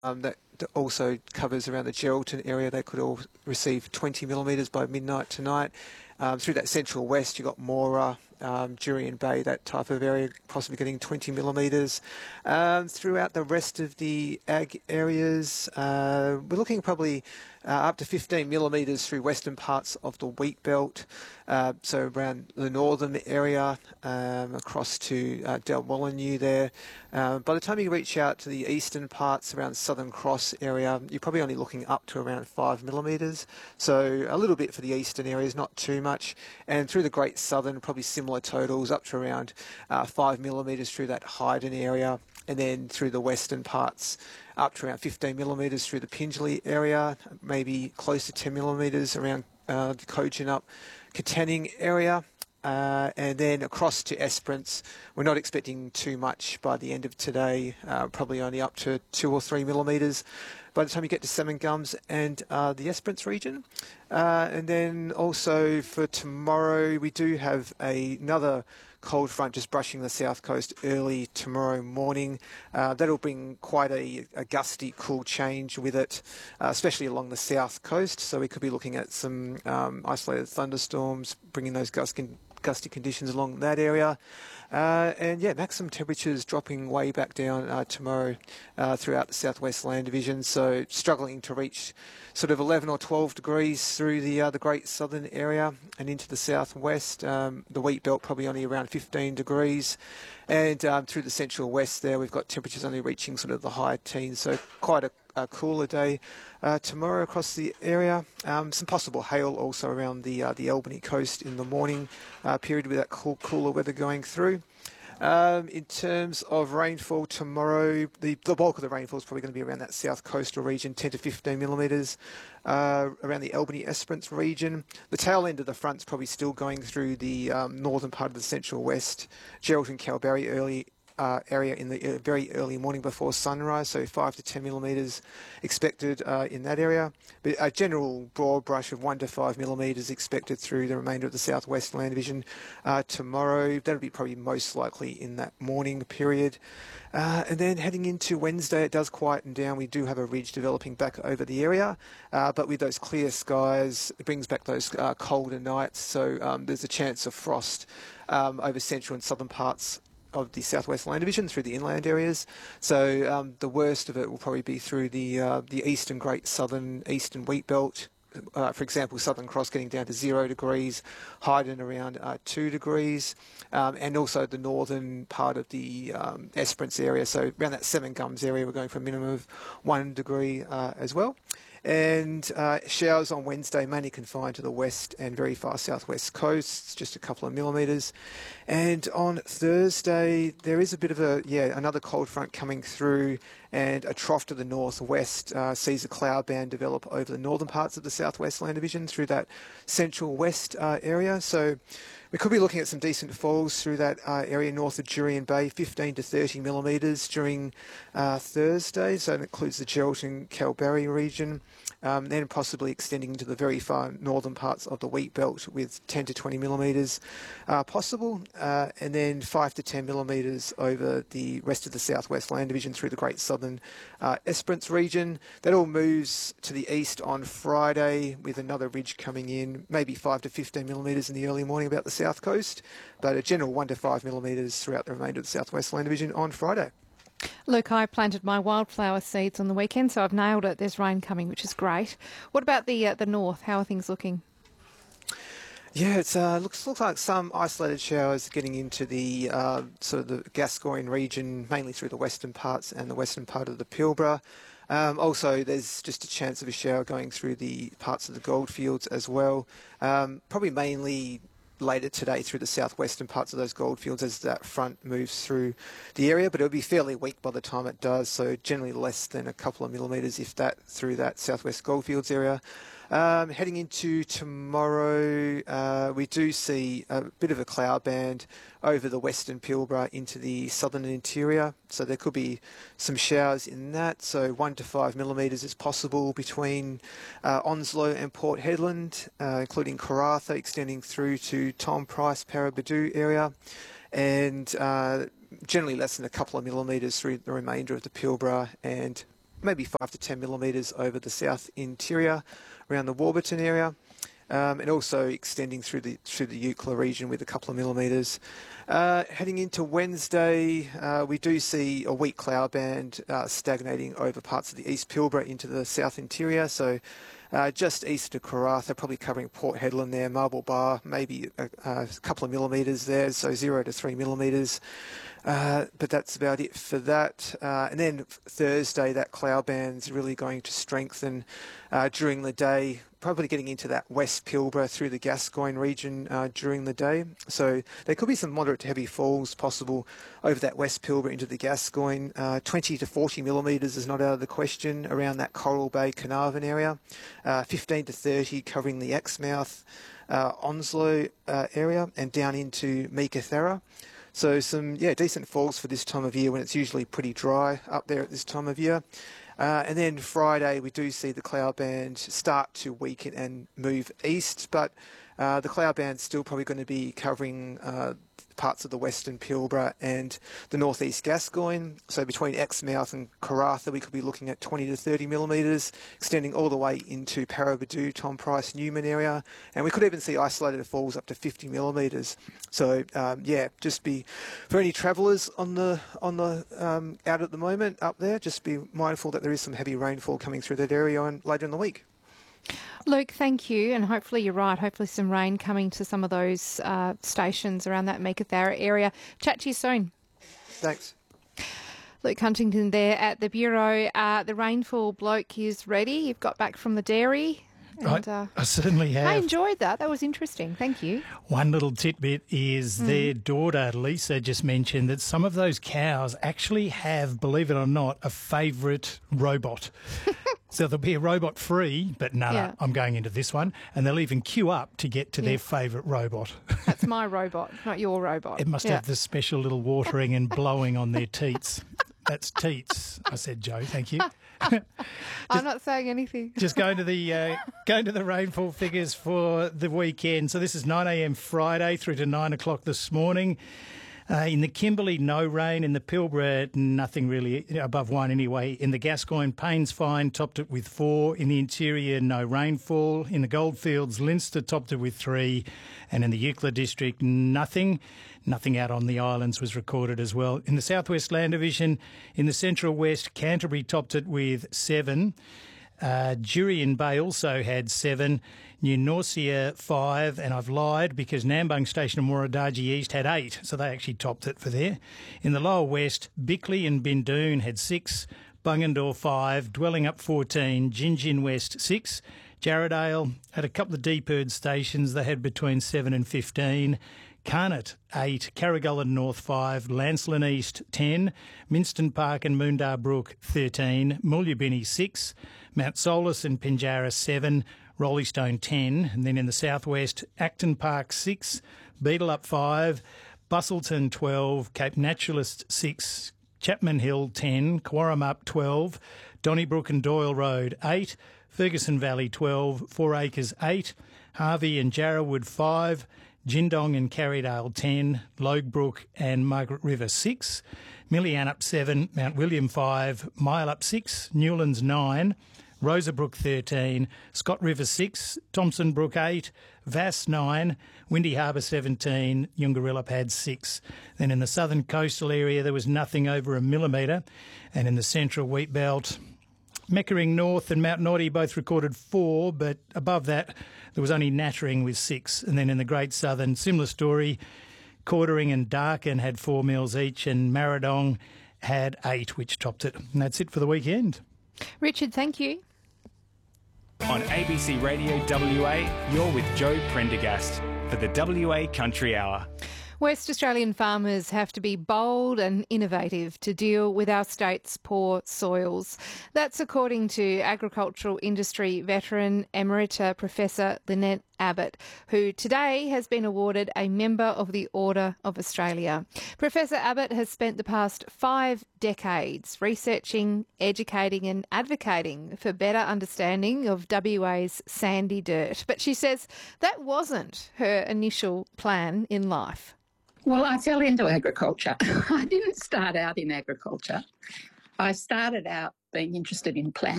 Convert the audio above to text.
that also covers around the Geraldton area. They could all receive 20 millimetres by midnight tonight. Through that central west, you've got Moora, Jurien Bay, that type of area, possibly getting 20 millimetres. Throughout the rest of the ag areas, we're looking probably up to 15 millimetres through western parts of the wheat belt. So around the northern area, across to Dalwallinu there. By the time you reach out to the eastern parts around Southern Cross area, you're probably only looking up to around 5 millimetres. So a little bit for the eastern areas, not too much. And through the Great Southern, probably similar totals, up to around 5 millimetres through that Hyden area. And then through the western parts, up to around 15 millimetres through the Pingelly area, maybe close to 10 millimetres around the Kojonup, Katanning area. And then across to Esperance, we're not expecting too much by the end of today, probably only up to 2 or 3 millimetres by the time you get to Salmon Gums and the Esperance region. And then also for tomorrow, we do have another cold front just brushing the south coast early tomorrow morning. That'll bring quite a gusty, cool change with it, especially along the south coast. So we could be looking at some isolated thunderstorms, bringing those gusty conditions along that area. And yeah, maximum temperatures dropping way back down tomorrow throughout the southwest land division. So struggling to reach sort of 11 or 12 degrees through the Great Southern area and into the southwest. The wheat belt probably only around 15 degrees. And through the central west there, we've got temperatures only reaching sort of the high teens. So quite a cooler day tomorrow across the area. Some possible hail also around the Albany coast in the morning period with that cooler weather going through. In terms of rainfall tomorrow, the bulk of the rainfall is probably going to be around that south coastal region, 10 to 15 millimetres, around the Albany Esperance region. The tail end of the front's probably still going through the northern part of the central west, Geraldton, Kalbarri area in the very early morning before sunrise, so 5 to 10 millimetres expected in that area. But a general broad brush of 1 to 5 millimetres expected through the remainder of the southwest land division tomorrow. That'll be probably most likely in that morning period. And then heading into Wednesday, it does quieten down. We do have a ridge developing back over the area, but with those clear skies, it brings back those colder nights. So there's a chance of frost over central and southern parts of the southwest land division through the inland areas. So the worst of it will probably be through the eastern Great Southern, eastern wheat belt. For example, Southern Cross getting down to 0 degrees, Hyden around 2 degrees, and also the northern part of the Esperance area. So around that Salmon Gums area, we're going for a minimum of 1 degree as well. And showers on Wednesday mainly confined to the west and very far southwest coasts, just a couple of millimetres. And on Thursday, there is a bit of another cold front coming through, and a trough to the northwest sees a cloud band develop over the northern parts of the southwest land division through that central west area. So we could be looking at some decent falls through that area north of Jurien Bay, 15 to 30 millimetres during Thursday. So that includes the Geraldton, Kalbarri region, then possibly extending into the very far northern parts of the wheat belt with 10 to 20 millimetres possible, and then 5 to 10 millimetres over the rest of the southwest land division through the Great Southern Esperance region. That all moves to the east on Friday with another ridge coming in, maybe 5 to 15 millimetres in the early morning about the south coast, but a general 1 to 5 millimetres throughout the remainder of the southwest land division on Friday. Luke, I planted my wildflower seeds on the weekend, so I've nailed it. There's rain coming, which is great. What about the north? How are things looking? Yeah, it looks like some isolated showers getting into the sort of the Gascoyne region, mainly through the western parts and the western part of the Pilbara. Also, there's just a chance of a shower going through the parts of the goldfields as well. Probably mainly later today through the southwestern parts of those goldfields as that front moves through the area, but it'll be fairly weak by the time it does, so generally less than a couple of millimetres, if that, through that southwest goldfields area. Heading into tomorrow, we do see a bit of a cloud band over the western Pilbara into the southern interior, so there could be some showers in that. So 1 to 5 millimetres is possible between Onslow and Port Hedland, including Karratha, extending through to Tom Price, Paraburdoo area, and generally less than a couple of millimetres through the remainder of the Pilbara and maybe 5 to 10 millimetres over the south interior around the Warburton area. And also extending through the Eucla region with a couple of millimetres. Heading into Wednesday, we do see a weak cloud band stagnating over parts of the East Pilbara into the south interior. So just east of Karratha, probably covering Port Hedland there, Marble Bar, maybe a couple of millimetres there, so 0 to 3 millimetres. But that's about it for that. And then Thursday, that cloud band's really going to strengthen during the day, probably getting into that West Pilbara through the Gascoyne region during the day. So there could be some moderate to heavy falls possible over that West Pilbara into the Gascoyne. 20 to 40 millimetres is not out of the question around that Coral Bay, Carnarvon area. 15 to 30 covering the Exmouth, Onslow area and down into Meekatharra. So some, decent falls for this time of year when it's usually pretty dry up there at this time of year. And then Friday, we do see the cloud band start to weaken and move east, but the cloud band's still probably going to be covering parts of the Western Pilbara and the northeast Gascoyne. So between Exmouth and Karratha, we could be looking at 20 to 30 millimetres, extending all the way into Paraburdoo, Tom Price, Newman area. And we could even see isolated falls up to 50 millimetres. So, just be, for any travellers on the out at the moment up there, just be mindful that there is some heavy rainfall coming through that area and later in the week. Luke, thank you, and hopefully you're right. Hopefully some rain coming to some of those stations around that Meekatharra area. Chat to you soon. Thanks. Luke Huntington there at the Bureau. The rainfall bloke is ready. You've got back from the dairy. And, I certainly have. I enjoyed that. That was interesting. Thank you. One little tidbit is their daughter, Lisa, just mentioned that some of those cows actually have, believe it or not, a favourite robot. So there'll be a robot free, but no, I'm going into this one. And they'll even queue up to get to their favourite robot. That's my robot, not your robot. It must have the special little watering and blowing on their teats. That's teats, I said, Joe. Thank you. I'm not saying anything. Just going to the rainfall figures for the weekend. So this is 9 a.m. Friday through to 9 o'clock this morning. In the Kimberley, no rain. In the Pilbara, nothing really above 1 anyway. In the Gascoyne, Paynes fine, topped it with 4. In the interior, no rainfall. In the Goldfields, Leinster topped it with 3. And in the Eucla district, nothing. Nothing out on the islands was recorded as well. In the Southwest Land Division, in the Central West, Canterbury topped it with 7. Jurien Bay also had 7. New Norcia 5, and I've lied because Nambung Station and Warradaji East had 8, so they actually topped it for there. In the Lower West, Bickley and Bindoon had 6, Bungendore 5, Dwelling Up 14, Gingin West 6, Jarrahdale had a couple of deep Erd stations, they had between 7 and 15, Carnot 8, Carrigullen North 5, Lancelin East 10, Minston Park and Moondar Brook 13, Mulyabinny 6, Mount Solus and Pinjarra 7, Roleystone 10, and then in the southwest, Acton Park 6, Beetaleup 5, Bustleton 12, Cape Naturalist 6, Chapman Hill 10, Quarramup 12, Donnybrook and Doyle Road 8, Ferguson Valley 12, 4 Acres 8, Harvey and Jarrawood 5, Jindong and Carrydale 10, Loguebrook and Margaret River 6, Millianup 7, Mount William 5, Myleup 6, Newlands 9, Rosabrook 13, Scott River 6, Thompson Brook 8, Vass 9, Windy Harbour 17, Yungarillup had 6. Then in the southern coastal area there was nothing over a millimetre, and in the central wheat belt, Meckering North and Mount Noddy both recorded 4, but above that there was only Nattering with 6. And then in the Great Southern, similar story, Cordering and Darkin had 4 mils each, and Marradong had 8, which topped it. And that's it for the weekend. Richard, thank you. On ABC Radio WA, you're with Joe Prendergast for the WA Country Hour. West Australian farmers have to be bold and innovative to deal with our state's poor soils. That's according to agricultural industry veteran Emerita Professor Lynette Abbott, who today has been awarded a Member of the Order of Australia. Professor Abbott has spent the past 5 decades researching, educating and advocating for better understanding of WA's sandy dirt. But she says that wasn't her initial plan in life. Well, I fell into agriculture. I didn't start out in agriculture. I started out being interested in planning.